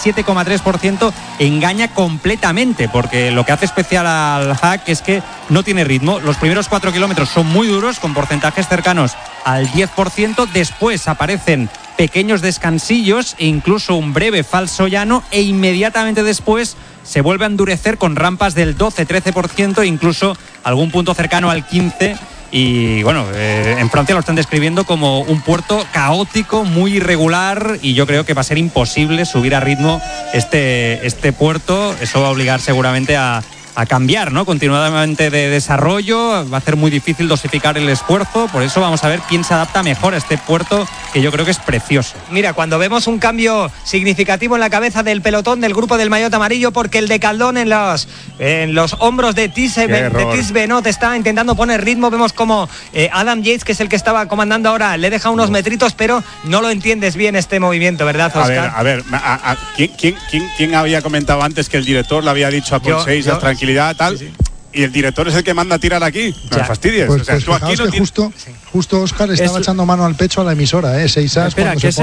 S5: 7,3% engaña completamente, porque lo que hace especial al Hac es que no tiene ritmo. Los primeros 4 kilómetros son muy duros, con porcentajes cercanos al 10%, después aparecen pequeños descansillos e incluso un breve falso llano, e inmediatamente después se vuelve a endurecer con rampas del 12-13%, incluso algún punto cercano al 15%. Y bueno, en Francia lo están describiendo como un puerto caótico, muy irregular, y yo creo que va a ser imposible subir a ritmo este puerto. Eso va a obligar seguramente a cambiar, ¿no?, continuadamente de desarrollo. Va a ser muy difícil dosificar el esfuerzo, por eso vamos a ver quién se adapta mejor a este puerto, que yo creo que es precioso.
S2: Mira, cuando vemos un cambio significativo en la cabeza del pelotón del grupo del maillot amarillo, porque el de Caldón en los hombros de Tis Benoit está intentando poner ritmo. Vemos como Adam Yates, que es el que estaba comandando ahora, le deja unos metritos, pero no lo entiendes bien este movimiento, ¿verdad, Óscar?
S3: A ver, ¿quién había comentado antes que el director le había dicho a Paul Seis tranquilidad, tal? Sí. Y el director es el que manda a tirar aquí. No me fastidies.
S4: Pues, o sea, tú aquí no que justo Óscar estaba echando mano al pecho a la emisora, 6As.
S1: Espera, que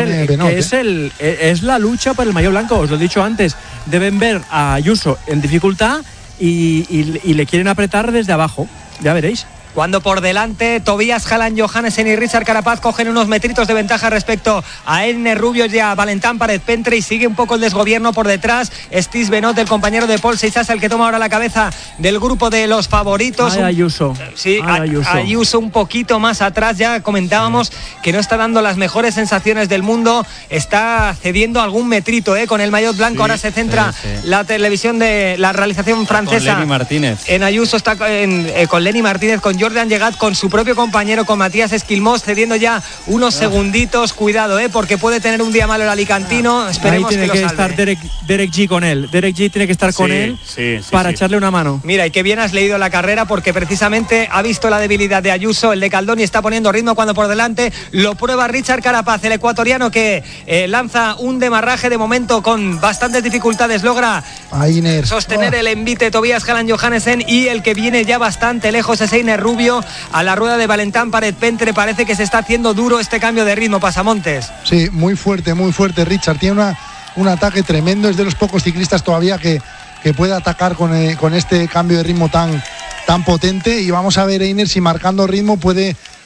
S1: es la lucha por el maillot blanco. Os lo he dicho antes. Deben ver a Ayuso en dificultad y le quieren apretar desde abajo. Ya veréis.
S2: Cuando por delante Tobias Haaland, Johannesen y Richard Carapaz cogen unos metritos de ventaja respecto a Erne Rubio y a Valentán Paret-Pentre, y sigue un poco el desgobierno por detrás. Tis Benoit, el compañero de Paul Seisas, el que toma ahora la cabeza del grupo de los favoritos.
S1: Ayuso.
S2: Sí, Ayuso un poquito más atrás. Ya comentábamos que no está dando las mejores sensaciones del mundo. Está cediendo algún metrito con el maillot blanco. Ahora se centra la televisión de la realización francesa.
S5: Con Lenny Martínez.
S2: En Ayuso está con Lenny Martínez, con Jordan Llegat, con su propio compañero, con Matías Esquilmós, cediendo ya unos segunditos. Cuidado, porque puede tener un día malo el alicantino. Esperemos
S1: ahí tiene
S2: que
S1: estar Derek G con él. Derek G tiene que estar con él para echarle una mano.
S2: Mira, y qué bien has leído la carrera, porque precisamente ha visto la debilidad de Ayuso, el de Caldón, y está poniendo ritmo cuando por delante lo prueba Richard Carapaz, el ecuatoriano, que lanza un demarraje de momento con bastantes dificultades. Logra sostener el envite Tobias Haaland, Johannesen, y el que viene ya bastante lejos es Erne Rubio a la rueda de Valentán Paret-Pentre. Parece que se está haciendo duro este cambio de ritmo, Pasamontes.
S4: Sí, muy fuerte Richard. Tiene un ataque tremendo. Es de los pocos ciclistas todavía que puede atacar con este cambio de ritmo tan potente. Y vamos a ver Einer si marcando ritmo puede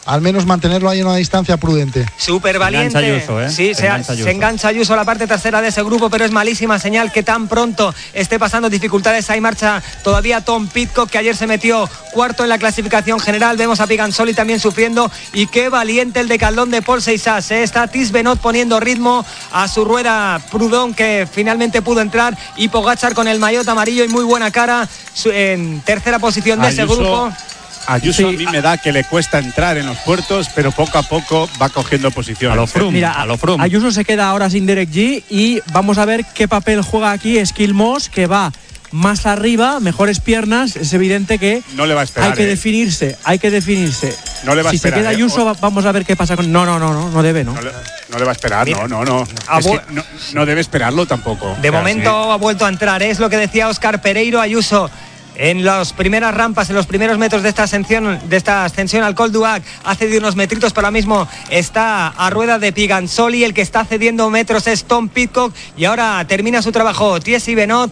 S4: al menos mantenerlo ahí en una distancia prudente.
S2: Súper valiente.
S5: Ayuso, ¿eh?
S2: Sí, se engancha Ayuso a la parte trasera de ese grupo, pero es malísima señal que tan pronto esté pasando dificultades. Ahí marcha todavía Tom Pidcock, que ayer se metió cuarto en la clasificación general. Vemos a Pigansoli también sufriendo, y qué valiente el decaldón de Paul Seixas. Está Thies Benoit poniendo ritmo a su rueda. Proudhon, que finalmente pudo entrar, y Pogačar con el maillot amarillo y muy buena cara en tercera posición de ese grupo.
S3: Ayuso, sí, a mí me da que le cuesta entrar en los puertos, pero poco a poco va cogiendo posición.
S5: A lo Froome.
S1: Mira, Ayuso se queda ahora sin Derek G, y vamos a ver qué papel juega aquí Skill Moss, que va más arriba, mejores piernas. Es evidente que
S3: no le va a esperar,
S1: hay que definirse.
S3: No le va a esperar.
S1: Si se queda Ayuso, vamos a ver qué pasa con. No debe, ¿no?
S3: No le va a esperar, no. Es que no debe esperarlo tampoco.
S2: De momento ha vuelto a entrar, es lo que decía Óscar Pereiro. Ayuso en las primeras rampas, en los primeros metros de esta ascensión al Col d'Huac, ha cedido unos metritos, pero ahora mismo está a rueda de Pigansoli. El que está cediendo metros es Tom Pidcock, y ahora termina su trabajo Thies Benoit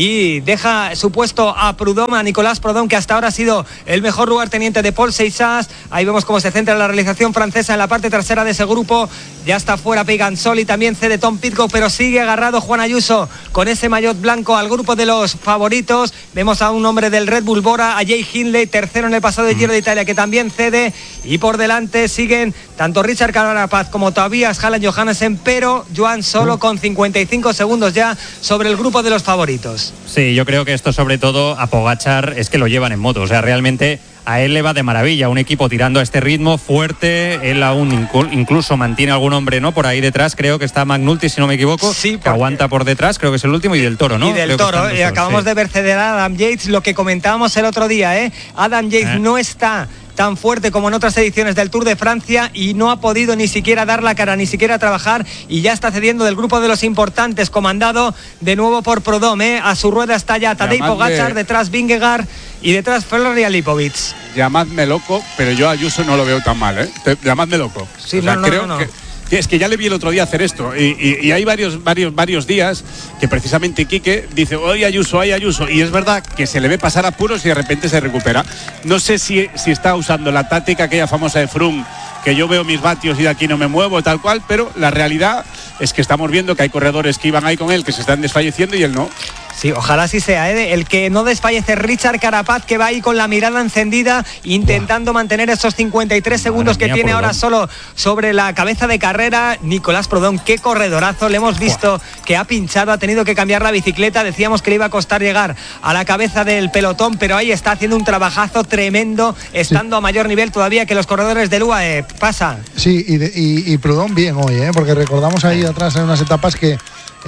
S2: y deja su puesto a Proudhon, a Nicolas Proudhon, que hasta ahora ha sido el mejor lugarteniente de Paul Seixas. Ahí vemos cómo se centra la realización francesa en la parte trasera de ese grupo. Ya está fuera Pigansoli, también cede Tom Pidcock, pero sigue agarrado Juan Ayuso con ese maillot blanco al grupo de los favoritos. Vemos a un hombre del Red Bull Bora, a Jay Hindley, tercero en el pasado de Giro de Italia, que también cede, y por delante siguen tanto Richard Carapaz como Tobias Halland Johannessen, pero Joan solo con 55 segundos ya sobre el grupo de los favoritos.
S5: Sí, yo creo que esto sobre todo a Pogačar es que lo llevan en moto, o sea, realmente a él le va de maravilla, un equipo tirando a este ritmo fuerte. Él aún incluso mantiene algún hombre, ¿no?, por ahí detrás. Creo que está McNulty, si no me equivoco, sí, que aguanta por detrás, creo que es el último, y Del Toro, ¿no?
S2: Y Del Toro, acabamos de ver ceder a Adam Yates, lo que comentábamos el otro día, ¿eh? Adam Yates no está tan fuerte como en otras ediciones del Tour de Francia, y no ha podido ni siquiera dar la cara, ni siquiera trabajar, y ya está cediendo del grupo de los importantes, comandado de nuevo por Proudhon, ¿eh? A su rueda está ya Tadej Pogačar, detrás Vingegaard y detrás Florian Lipovic.
S3: Llamadme loco, pero yo a Ayuso no lo veo tan mal, ¿eh? Llamadme loco.
S2: Sí, o sea,
S3: creo que es que ya le vi el otro día hacer esto, y hay varios días que precisamente Quique dice hoy Ayuso, y es verdad que se le ve pasar apuros y de repente se recupera. No sé si está usando la táctica aquella famosa de Froome, que yo veo mis vatios y de aquí no me muevo, tal cual, pero la realidad es que estamos viendo que hay corredores que iban ahí con él que se están desfalleciendo y él no.
S2: Sí, ojalá así sea, ¿eh? El que no desfallece es Richard Carapaz, que va ahí con la mirada encendida, intentando mantener esos 53 segundos que tiene Proudhon ahora solo sobre la cabeza de carrera. Nicolas Proudhon, qué corredorazo, le hemos visto que ha pinchado, ha tenido que cambiar la bicicleta. Decíamos que le iba a costar llegar a la cabeza del pelotón, pero ahí está haciendo un trabajazo tremendo, estando a mayor nivel todavía que los corredores del UAE. Pasa.
S4: Sí, y Proudhon bien hoy, porque recordamos ahí atrás en unas etapas que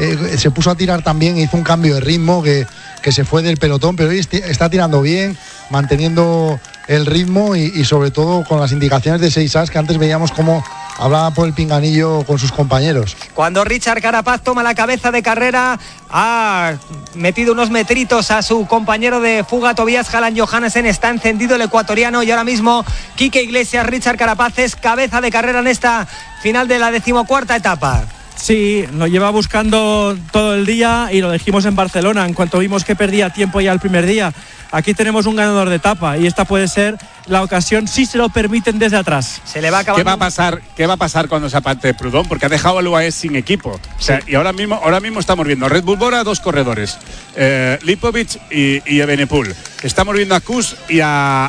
S4: se puso a tirar también, hizo un cambio de ritmo que se fue del pelotón, pero hoy está tirando bien, manteniendo el ritmo y sobre todo con las indicaciones de Seixas, que antes veíamos cómo hablaba por el pinganillo con sus compañeros.
S2: Cuando Richard Carapaz toma la cabeza de carrera, ha metido unos metritos a su compañero de fuga Tobias Halland Johannessen. Está encendido el ecuatoriano, y ahora mismo Quique Iglesias, Richard Carapaz es cabeza de carrera en esta final de la 14ª etapa.
S1: Sí, lo lleva buscando todo el día, y lo dijimos en Barcelona en cuanto vimos que perdía tiempo ya el primer día. Aquí tenemos un ganador de etapa, y esta puede ser la ocasión si se lo permiten desde atrás.
S2: Se le va acabando.
S3: ¿Qué va a pasar cuando se aparte de Proudhon? Porque ha dejado al UAE sin equipo. O sea, y ahora mismo estamos viendo a Red Bull Bora, dos corredores, Lipovic y Evenepoel. Estamos viendo a Kuss y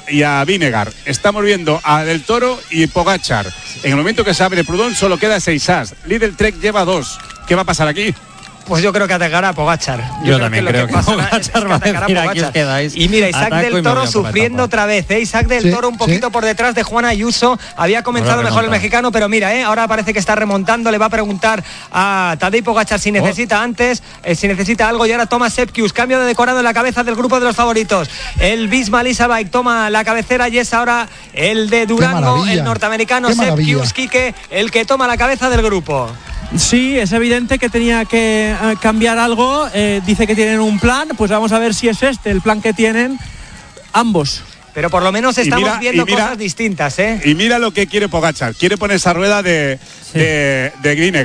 S3: a Vingegaard. Estamos viendo a Del Toro y Pogačar. En el momento que se abre Proudhon solo queda Seixas. Lidl Trek lleva 2. ¿Qué va a pasar aquí?
S2: Pues yo creo que atacará a Pogačar.
S5: Yo también creo que Pogačar va a decir, aquí os quedáis.
S2: Y mira, Isaac Del Toro sufriendo otra vez, ¿eh? Isaac Del Toro un poquito por detrás de Juan Ayuso. Había comenzado mejor el mexicano, pero mira, ahora parece que está remontando. Le va a preguntar a Tadej Pogačar si necesita si necesita algo. Y ahora toma Sepkius, cambio de decorado en la cabeza del grupo de los favoritos. El Visma Lease Bike toma la cabecera, y es ahora el de Durango, el norteamericano Sepkius, Quique, el que toma la cabeza del grupo.
S1: Sí, es evidente que tenía que cambiar algo. Dice que tienen un plan, pues vamos a ver si es el plan que tienen ambos.
S2: Pero por lo menos estamos viendo cosas distintas, ¿eh?
S3: Y mira lo que quiere Pogačar. Quiere poner esa rueda de Vingegaard.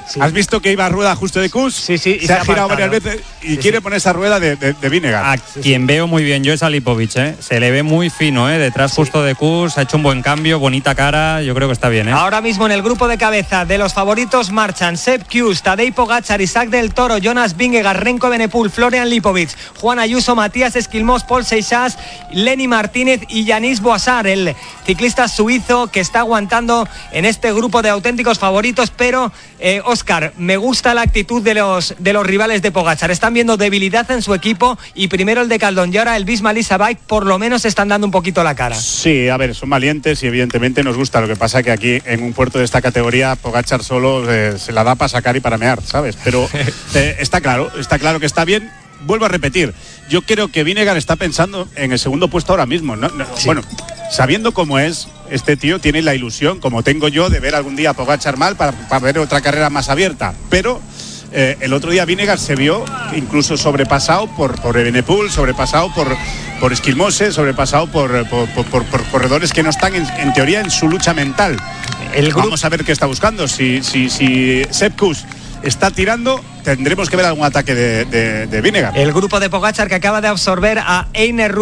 S2: Sí.
S3: ¿Has visto que iba a rueda justo de Kuss?
S2: Sí, sí.
S3: Y se ha girado varias veces y quiere poner esa rueda de Vinegar.
S5: A quien veo muy bien yo es a Lipovic, ¿eh? Se le ve muy fino, ¿eh? Detrás justo de Kuss, ha hecho un buen cambio, bonita cara, yo creo que está bien, ¿eh?
S2: Ahora mismo en el grupo de cabeza de los favoritos marchan Sepp Kuss, Tadej Pogačar, Isaac del Toro, Jonas Vingegaard, Remco Evenepoel, Florian Lipovic, Juan Ayuso, Matías Esquilmós, Paul Seixas, Lenny Martínez y Yanis Boisard, el ciclista suizo que está aguantando en este grupo de auténticos favoritos, pero Óscar, me gusta la actitud de los rivales de Pogačar. Están viendo debilidad en su equipo y primero el de Caldón y ahora el Visma Lease Bike por lo menos están dando un poquito la cara.
S3: Sí, a ver, son valientes y evidentemente nos gusta. Lo que pasa que aquí en un puerto de esta categoría Pogačar solo se la da para sacar y para mear, ¿sabes? Pero está claro que está bien. Vuelvo a repetir, yo creo que Vinegar está pensando en el segundo puesto ahora mismo. Sí. Bueno, sabiendo cómo es, este tío tiene la ilusión, como tengo yo, de ver algún día a Pogačar mal para ver otra carrera más abierta. Pero el otro día Vinegar se vio incluso sobrepasado por Evenepoel, sobrepasado por Esquilmose, sobrepasado por corredores que no están en teoría en su lucha mental. Vamos a ver qué está buscando. Si Sepp Kuss está tirando, tendremos que ver algún ataque de Vinegar.
S2: El grupo de Pogačar que acaba de absorber a Einar